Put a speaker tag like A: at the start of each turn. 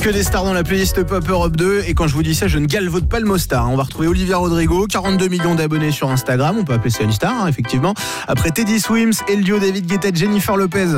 A: Que des stars dans la playlist Pop Europe 2. Et quand je vous dis ça, je ne galvaude pas le mot star. On va retrouver Olivia Rodrigo, 42 millions d'abonnés sur Instagram. On peut appeler ça une star, effectivement. Après Teddy Swims et le duo David Guetta et Jennifer Lopez.